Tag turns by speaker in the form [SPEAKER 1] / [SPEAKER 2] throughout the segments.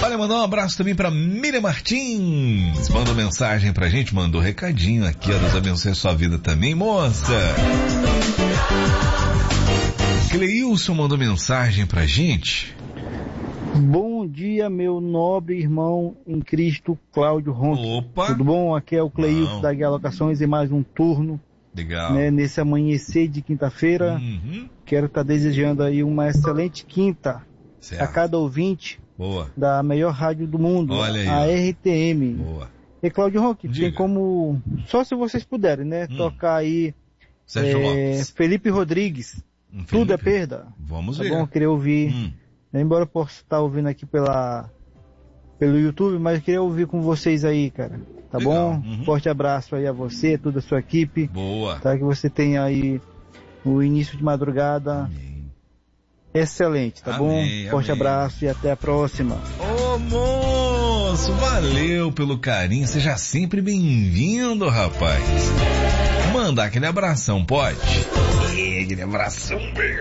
[SPEAKER 1] Olha, mandou um abraço também pra Miriam Martins. Mandou mensagem pra gente, mandou recadinho aqui. Deus abençoe a sua vida também, moça. Cleilson mandou mensagem pra gente.
[SPEAKER 2] Bom dia, meu nobre irmão em Cristo, Cláudio Ronco.
[SPEAKER 1] Opa!
[SPEAKER 2] Tudo bom? Aqui é o Cleilson da Guia Locações em mais um turno.
[SPEAKER 1] Legal.
[SPEAKER 2] Né, nesse amanhecer de quinta-feira. Quero estar desejando aí uma excelente quinta a cada ouvinte.
[SPEAKER 1] Boa.
[SPEAKER 2] Da melhor rádio do mundo,
[SPEAKER 1] olha aí,
[SPEAKER 2] a RTM.
[SPEAKER 1] Boa.
[SPEAKER 2] E Cláudio Ronco, tem como, só se vocês puderem, né, tocar aí Felipe Rodrigues, Tudo é Perda.
[SPEAKER 1] Vamos
[SPEAKER 2] tá
[SPEAKER 1] ver.
[SPEAKER 2] Bom, eu queria ouvir, embora eu possa estar ouvindo aqui pelo YouTube, mas eu queria ouvir com vocês aí, cara. Tá
[SPEAKER 1] legal.
[SPEAKER 2] Bom? Forte abraço aí a você, toda a sua equipe.
[SPEAKER 1] Boa.
[SPEAKER 2] Tá, que você tenha aí o início de madrugada excelente, tá bom? Forte abraço e até a próxima.
[SPEAKER 1] Ô moço, valeu pelo carinho, seja sempre bem-vindo, rapaz. Manda aquele abração, pode? Aquele abração.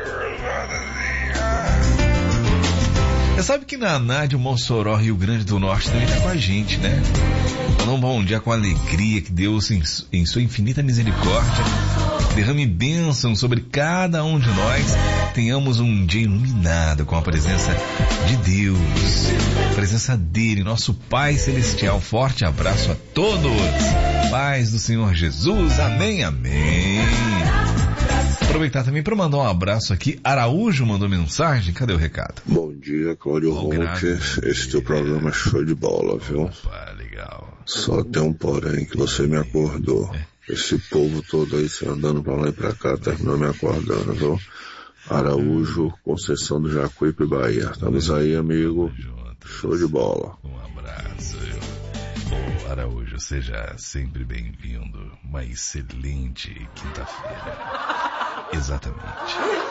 [SPEAKER 1] Você sabe que na Nádia, Mossoró, Rio Grande do Norte também tá com a gente, né? Mandar um bom dia com alegria, que Deus em sua infinita misericórdia derrame bênção sobre cada um de nós, tenhamos um dia iluminado com a presença de Deus, a presença dele, nosso Pai Celestial. Forte abraço a todos, paz do Senhor Jesus, amém, amém. Aproveitar também para mandar um abraço aqui. Araújo mandou mensagem, cadê o recado?
[SPEAKER 3] Bom dia, Cláudio Ronco. Esse teu programa é show de bola, viu?
[SPEAKER 1] Opa, legal.
[SPEAKER 3] Só tem um porém, que você me acordou. Esse povo todo aí, se andando pra lá e pra cá, terminou me acordando, viu? Araújo, Conceição do Jacuípe, Bahia. Estamos aí, amigo. Show de bola.
[SPEAKER 1] Um abraço. Bom, Araújo, seja sempre bem-vindo. Uma excelente quinta-feira. Exatamente.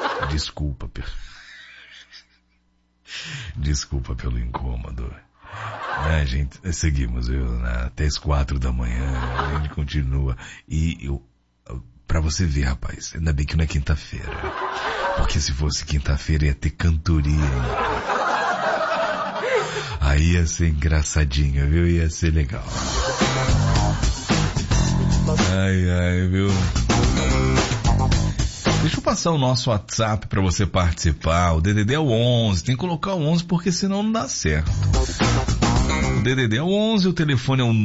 [SPEAKER 1] Desculpa pelo incômodo. Gente, seguimos, até as 4 da manhã, a gente continua. Pra você ver, rapaz, ainda bem que não é quinta-feira. Porque se fosse quinta-feira ia ter cantoria aí ia ser engraçadinho, viu? Ia ser legal. Ai, viu? Deixa eu passar o nosso WhatsApp para você participar. O DDD é o 11. Tem que colocar o 11 porque senão não dá certo. O DDD é o 11, o telefone é o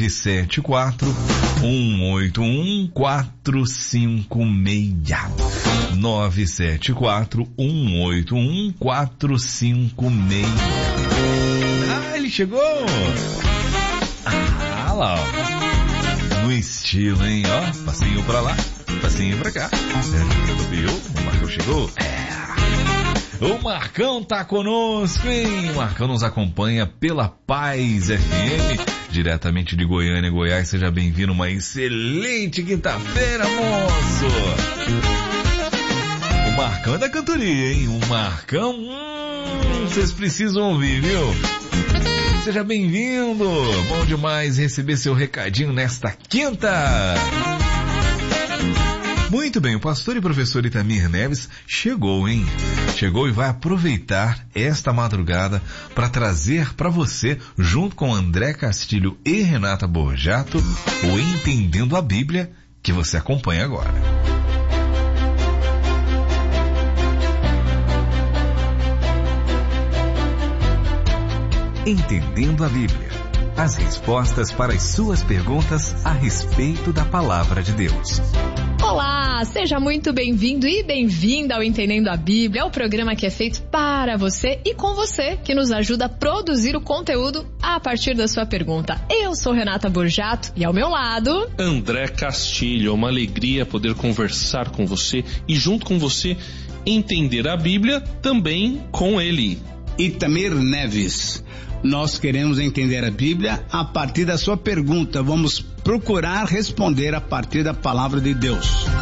[SPEAKER 1] 974-181-456. 974-181-456. Ele chegou! Lá, ó. No estilo, hein? Ó, passinho pra lá, passinho pra cá. Viu? O Marcão chegou. O Marcão tá conosco, hein? O Marcão nos acompanha pela Paz FM, diretamente de Goiânia, Goiás. Seja bem-vindo, uma excelente quinta-feira, moço! O Marcão é da cantoria, hein? O Marcão, vocês precisam ouvir, viu? Seja bem-vindo! Bom demais receber seu recadinho nesta quinta! Muito bem, o pastor e professor Itamir Neves chegou, hein? Chegou e vai aproveitar esta madrugada para trazer para você, junto com André Castilho e Renata Borjato, o Entendendo a Bíblia, que você acompanha agora.
[SPEAKER 4] Entendendo a Bíblia. As respostas para as suas perguntas a respeito da Palavra de Deus.
[SPEAKER 5] Olá, seja muito bem-vindo e bem-vinda ao Entendendo a Bíblia, o programa que é feito para você e com você, que nos ajuda a produzir o conteúdo a partir da sua pergunta. Eu sou Renata Borjato e ao meu lado...
[SPEAKER 6] André Castilho, é uma alegria poder conversar com você e junto com você entender a Bíblia também com ele.
[SPEAKER 7] Itamir Neves. Nós queremos entender a Bíblia a partir da sua pergunta. Vamos procurar responder a partir da palavra de Deus.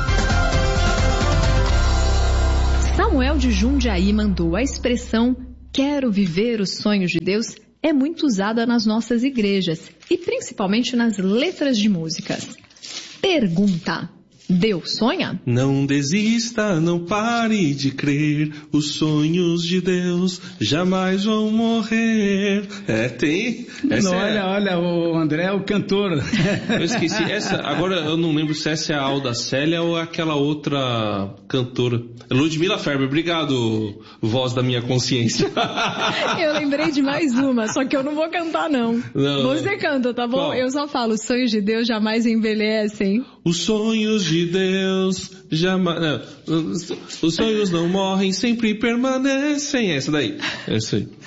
[SPEAKER 5] Samuel de Jundiaí mandou: a expressão "quero viver os sonhos de Deus" é muito usada nas nossas igrejas e principalmente nas letras de músicas. Pergunta: Deus sonha?
[SPEAKER 6] Não desista, não pare de crer, os sonhos de Deus jamais vão morrer. Tem?
[SPEAKER 7] Olha, o André é o cantor.
[SPEAKER 6] Eu esqueci, agora eu não lembro se essa é a Alda Célia ou aquela outra cantora. Ludmila Ferber, obrigado, voz da minha consciência.
[SPEAKER 5] Eu lembrei de mais uma, só que eu não vou cantar não. Você canta, tá bom? Eu só falo, os sonhos de Deus jamais envelhecem.
[SPEAKER 6] Os sonhos de Deus jamais... Não, os sonhos não morrem, sempre permanecem. Essa daí. Essa aí.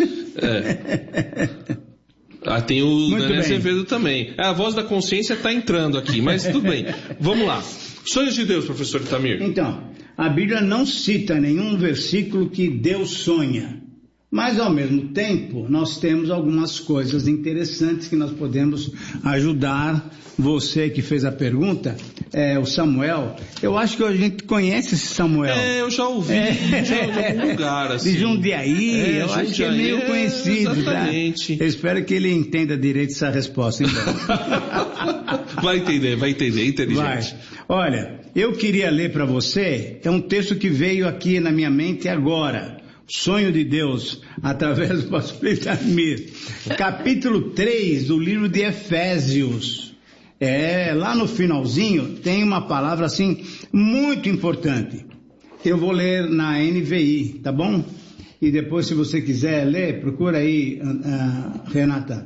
[SPEAKER 6] Tem o Daniel Azevedo também. A voz da consciência está entrando aqui, mas tudo bem. Vamos lá. Sonhos de Deus, professor Itamir.
[SPEAKER 7] Então, a Bíblia não cita nenhum versículo que Deus sonha. Mas, ao mesmo tempo, nós temos algumas coisas interessantes que nós podemos ajudar você que fez a pergunta, o Samuel. Eu acho que a gente conhece esse Samuel.
[SPEAKER 6] Eu já ouvi em algum lugar, assim.
[SPEAKER 7] De Jundiaí, eu acho que é meio conhecido.
[SPEAKER 6] Exatamente.
[SPEAKER 7] Tá? Eu espero que ele entenda direito essa resposta. Então.
[SPEAKER 6] Vai entender, inteligente.
[SPEAKER 7] Vai. Olha, eu queria ler para você, é um texto que veio aqui na minha mente agora. Sonho de Deus, através do pastor Itamir. Capítulo 3 do livro de Efésios. Lá no finalzinho tem uma palavra assim muito importante. Eu vou ler na NVI, tá bom? E depois, se você quiser ler, procura aí, Renata.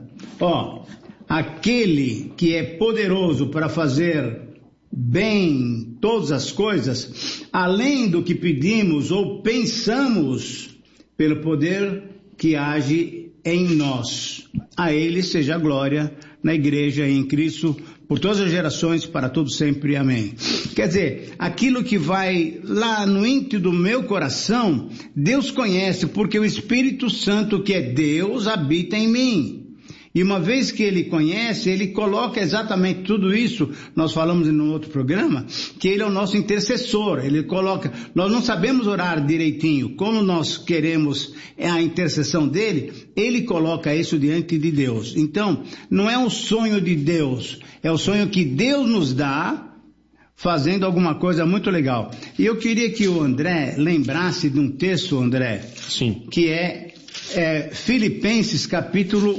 [SPEAKER 7] Aquele que é poderoso para fazer bem todas as coisas, além do que pedimos ou pensamos, pelo poder que age em nós. A Ele seja a glória na igreja e em Cristo, por todas as gerações, para todos sempre. Amém. Quer dizer, aquilo que vai lá no íntimo do meu coração, Deus conhece, porque o Espírito Santo, que é Deus, habita em mim. E uma vez que ele conhece, ele coloca exatamente tudo isso. Nós falamos em um outro programa, que ele é o nosso intercessor. Ele coloca, nós não sabemos orar direitinho, como nós queremos a intercessão dele, ele coloca isso diante de Deus. Então, não é um sonho de Deus, é o sonho que Deus nos dá, fazendo alguma coisa muito legal. E eu queria que o André lembrasse de um texto, André,
[SPEAKER 6] sim,
[SPEAKER 7] que é Filipenses capítulo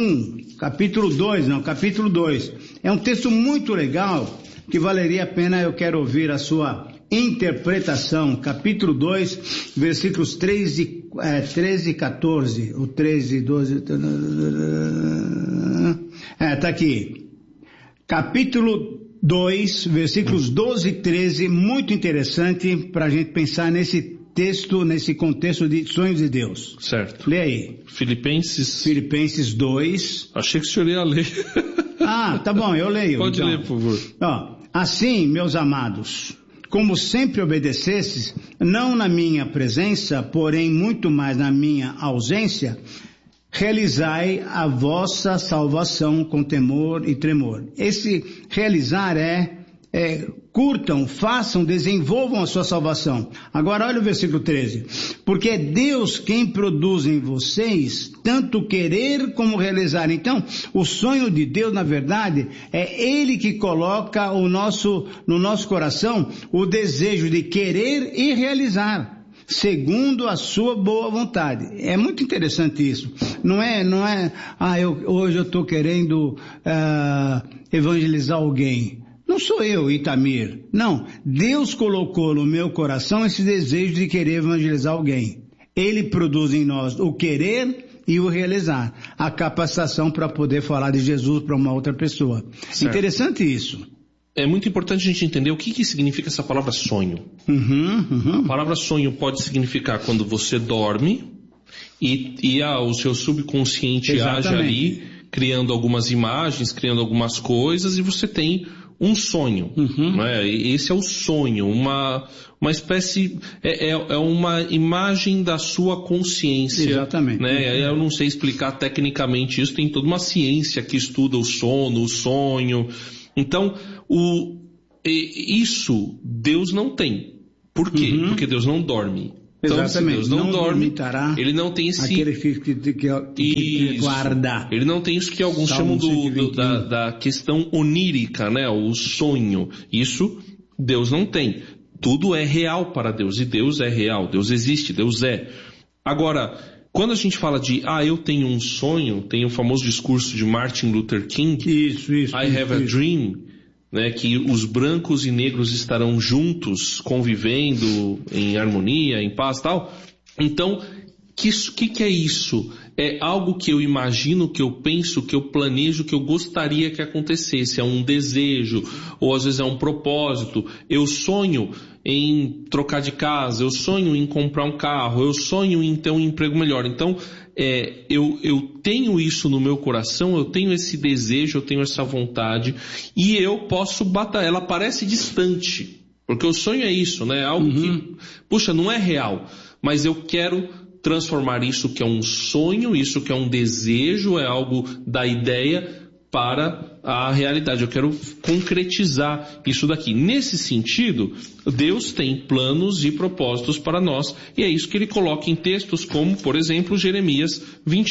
[SPEAKER 7] 2. É um texto muito legal, que valeria a pena, eu quero ouvir a sua interpretação. Capítulo 2, versículos 13 e 14. O 13 e 12... tá aqui. Capítulo 2, versículos 12 e 13, muito interessante para a gente pensar nesse texto, nesse contexto de sonhos de Deus.
[SPEAKER 6] Certo.
[SPEAKER 7] Lê aí. Filipenses 2.
[SPEAKER 6] Achei que o senhor ia ler.
[SPEAKER 7] Tá bom, eu leio.
[SPEAKER 6] Pode ler, por favor.
[SPEAKER 7] Assim, meus amados, como sempre obedecestes, não na minha presença, porém muito mais na minha ausência, realizai a vossa salvação com temor e tremor. Esse realizar curtam, façam, desenvolvam a sua salvação. Agora olha o versículo 13. Porque é Deus quem produz em vocês tanto querer como realizar. Então, o sonho de Deus, na verdade, é Ele que coloca no nosso coração o desejo de querer e realizar, segundo a sua boa vontade. É muito interessante isso. Não é, hoje eu estou querendo evangelizar alguém. Não sou eu, Itamir. Não, Deus colocou no meu coração esse desejo de querer evangelizar alguém. Ele produz em nós o querer e o realizar, a capacitação para poder falar de Jesus para uma outra pessoa. Certo. Interessante isso.
[SPEAKER 6] É muito importante a gente entender o que significa essa palavra sonho. A palavra sonho pode significar quando você dorme e o seu subconsciente age ali, criando algumas imagens, criando algumas coisas, e você tem um sonho, né? Esse é o sonho, uma espécie, é uma imagem da sua consciência.
[SPEAKER 7] Exatamente.
[SPEAKER 6] Né? Eu não sei explicar tecnicamente isso, tem toda uma ciência que estuda o sono, o sonho. Então, isso Deus não tem. Por quê? Porque Deus não dorme. Então,
[SPEAKER 7] exatamente.
[SPEAKER 6] Deus não dorme, ele não tem esse...
[SPEAKER 7] Aquele que guarda.
[SPEAKER 6] Ele não tem isso que alguns chamam da questão onírica, né? O sonho. Isso Deus não tem. Tudo é real para Deus, e Deus é real, Deus existe, Deus é. Agora, quando a gente fala de, eu tenho um sonho, tem o famoso discurso de Martin Luther King, I have a dream, né, que os brancos e negros estarão juntos, convivendo em harmonia, em paz e tal. Então, que é isso? É algo que eu imagino, que eu penso, que eu planejo, que eu gostaria que acontecesse. É um desejo, ou às vezes é um propósito. Eu sonho em trocar de casa, eu sonho em comprar um carro, eu sonho em ter um emprego melhor. Então, eu tenho isso no meu coração, eu tenho esse desejo, eu tenho essa vontade, e eu posso batalhar. Ela parece distante, porque o sonho é isso, né? Algo que, puxa, não é real, mas eu quero transformar isso que é um sonho, isso que é um desejo, é algo da ideia para a realidade. Eu quero concretizar isso daqui. Nesse sentido, Deus tem planos e propósitos para nós, e é isso que ele coloca em textos como, por exemplo, Jeremias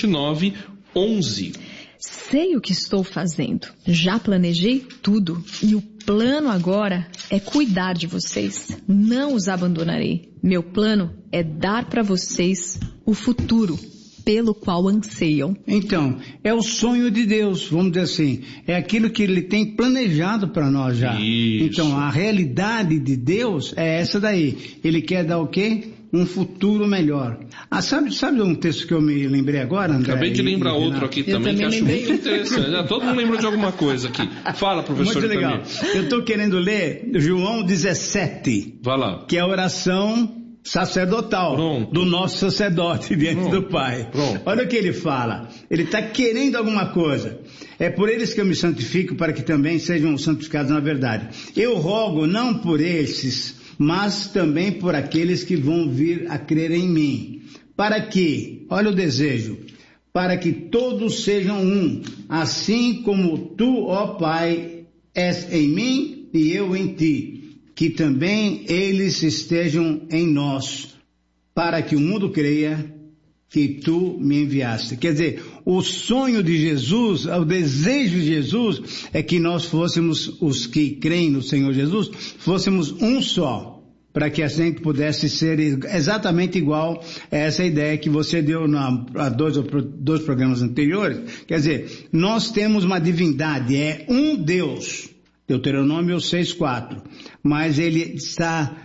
[SPEAKER 6] 29:11.
[SPEAKER 5] Sei o que estou fazendo, já planejei tudo, e o plano agora é cuidar de vocês, não os abandonarei. Meu plano é dar para vocês o futuro pelo qual anseiam.
[SPEAKER 7] Então, é o sonho de Deus, vamos dizer assim, é aquilo que ele tem planejado para nós já.
[SPEAKER 6] Isso.
[SPEAKER 7] Então, a realidade de Deus é essa daí. Ele quer dar o quê? Um futuro melhor. Sabe um texto que eu me lembrei agora, André?
[SPEAKER 6] Acabei de lembrar outro aqui também que acho muito interessante. Todo mundo lembrou de alguma coisa aqui. Fala, professor.
[SPEAKER 7] Muito legal. Eu estou querendo ler João 17.
[SPEAKER 6] Vai lá.
[SPEAKER 7] Que é a oração sacerdotal do nosso sacerdote diante do Pai. Olha o que ele fala. Ele está querendo alguma coisa. É por eles que eu me santifico, para que também sejam santificados na verdade. Eu rogo não por esses, mas também por aqueles que vão vir a crer em mim. Para que, olha o desejo, para que todos sejam um, assim como tu, ó Pai, és em mim e eu em ti, que também eles estejam em nós, para que o mundo creia que tu me enviaste. Quer dizer, o sonho de Jesus, o desejo de Jesus é que nós fôssemos, os que creem no Senhor Jesus, fôssemos um só, para que a gente pudesse ser exatamente igual a essa ideia que você deu há dois programas anteriores. Quer dizer, nós temos uma divindade, é um Deus, Deuteronômio 6:4, mas ele está,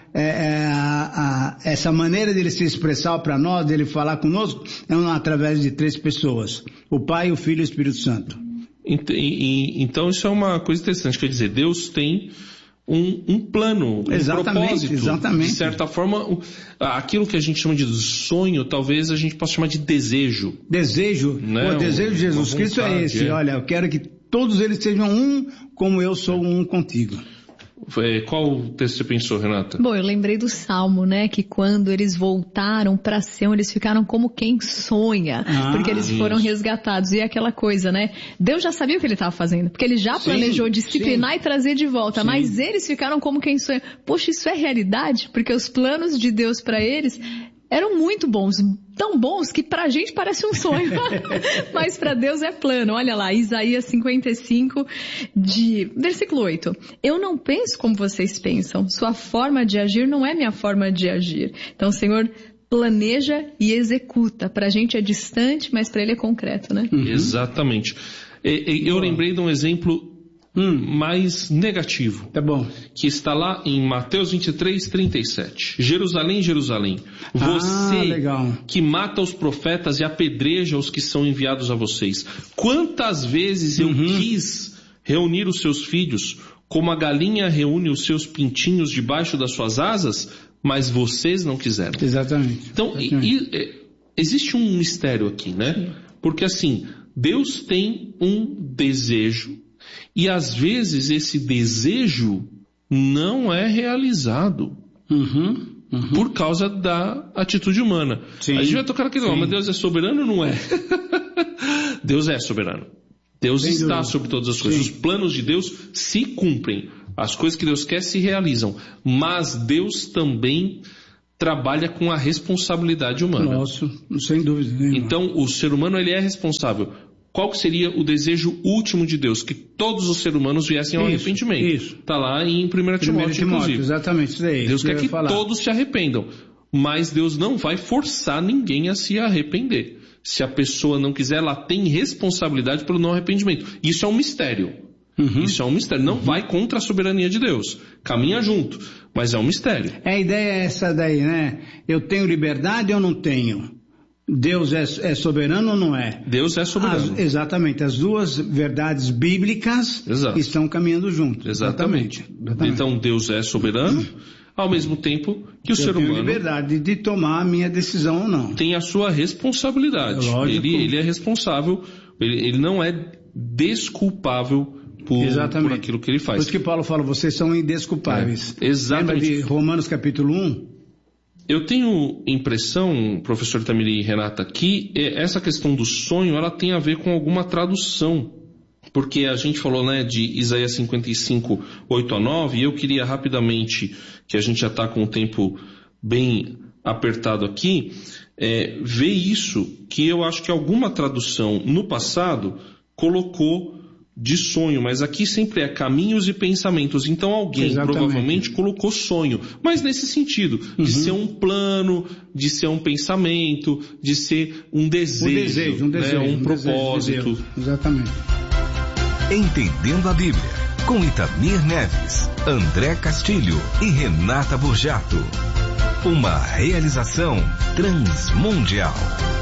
[SPEAKER 7] essa maneira dele se expressar para nós, dele falar conosco, é através de 3 pessoas, o Pai, o Filho e o Espírito Santo.
[SPEAKER 6] Então isso é uma coisa interessante, quer dizer, Deus tem um plano, propósito. Exatamente. De certa forma, aquilo que a gente chama de sonho, talvez a gente possa chamar de desejo.
[SPEAKER 7] Desejo? Né? O desejo de Jesus Cristo é esse. Olha, eu quero que todos eles sejam um, como eu sou um contigo.
[SPEAKER 6] Qual texto você pensou, Renata?
[SPEAKER 5] Bom, eu lembrei do Salmo, né? Que quando eles voltaram para Sião, eles ficaram como quem sonha, porque eles foram resgatados. E aquela coisa, né? Deus já sabia o que ele estava fazendo, porque ele já planejou disciplinar e trazer de volta, mas eles ficaram como quem sonha. Poxa, isso é realidade? Porque os planos de Deus para eles eram muito bons, tão bons que pra gente parece um sonho, mas pra Deus é plano. Olha lá, Isaías 55, versículo 8. Eu não penso como vocês pensam, sua forma de agir não é minha forma de agir. Então o Senhor planeja e executa. Pra gente é distante, mas pra Ele é concreto, né?
[SPEAKER 6] Exatamente. Eu lembrei de um exemplo mais negativo.
[SPEAKER 7] Tá bom.
[SPEAKER 6] Que está lá em Mateus 23:37. Jerusalém, Jerusalém, você que mata os profetas e apedreja os que são enviados a vocês. Quantas vezes eu quis reunir os seus filhos, como a galinha reúne os seus pintinhos debaixo das suas asas, mas vocês não quiseram.
[SPEAKER 7] Exatamente.
[SPEAKER 6] Então, existe um mistério aqui, né? Sim. Porque assim, Deus tem um desejo, e às vezes esse desejo não é realizado por causa da atitude humana. Sim. A gente vai tocar aquele, mas Deus é soberano ou não é? Deus é soberano. Deus está sobre todas as coisas. Os planos de Deus se cumprem. As coisas que Deus quer se realizam. Mas Deus também trabalha com a responsabilidade humana.
[SPEAKER 7] Nossa, sem dúvida nenhuma.
[SPEAKER 6] Então, o ser humano ele é responsável qual que seria o desejo último de Deus? Que todos os seres humanos viessem ao arrependimento.
[SPEAKER 7] Isso.
[SPEAKER 6] Está lá em 1 Timóteo, inclusive.
[SPEAKER 7] Exatamente, isso daí.
[SPEAKER 6] Deus quer que todos se arrependam. Mas Deus não vai forçar ninguém a se arrepender. Se a pessoa não quiser, ela tem responsabilidade pelo não arrependimento. Isso é um mistério. Isso é um mistério. Não vai contra a soberania de Deus. Caminha junto. Mas é um mistério.
[SPEAKER 7] A ideia é essa daí, né? Eu tenho liberdade ou não tenho? Deus é soberano ou não é?
[SPEAKER 6] Deus é soberano.
[SPEAKER 7] Exatamente. As duas verdades bíblicas estão caminhando juntos.
[SPEAKER 6] Exatamente. Então Deus é soberano, ao mesmo tempo que o ser humano...
[SPEAKER 7] Eu tenho liberdade de tomar a minha decisão ou não.
[SPEAKER 6] Tem a sua responsabilidade. Ele é responsável, ele não é desculpável por aquilo que ele faz.
[SPEAKER 7] Por isso que Paulo fala, vocês são indesculpáveis.
[SPEAKER 6] Exatamente.
[SPEAKER 7] Lembra de Romanos capítulo 1?
[SPEAKER 6] Eu tenho impressão, professor Itamiri e Renata, que essa questão do sonho, ela tem a ver com alguma tradução. Porque a gente falou, né, de Isaías 55, 8 a 9, e eu queria rapidamente, que a gente já está com o tempo bem apertado aqui, ver isso, que eu acho que alguma tradução no passado colocou de sonho, mas aqui sempre é caminhos e pensamentos. Então alguém provavelmente colocou sonho, mas nesse sentido, de ser um plano, de ser um pensamento, de ser um desejo, um propósito.
[SPEAKER 7] Exatamente.
[SPEAKER 4] Entendendo a Bíblia, com Itamir Neves, André Castilho e Renata Burjato. Uma realização Transmundial.